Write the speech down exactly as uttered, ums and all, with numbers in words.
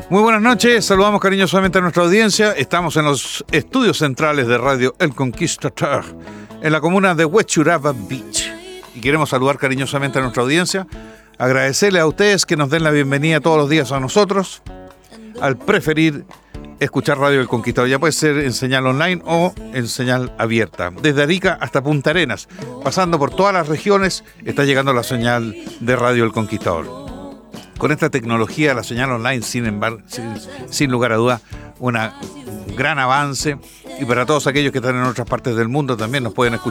Muy buenas noches, saludamos cariñosamente a nuestra audiencia. Estamos en los estudios centrales de Radio El Conquistador, en la comuna de Huechuraba Beach. Y queremos saludar cariñosamente a nuestra audiencia, agradecerle a ustedes que nos den la bienvenida todos los días a nosotros, al preferir escuchar Radio El Conquistador. Ya puede ser en señal online o en señal abierta. Desde Arica hasta Punta Arenas, pasando por todas las regiones, está llegando la señal de Radio El Conquistador. Con esta tecnología, la señal online, sin embargo, sin, sin lugar a duda, una, un gran avance. Y para todos aquellos que están en otras partes del mundo también nos pueden escuchar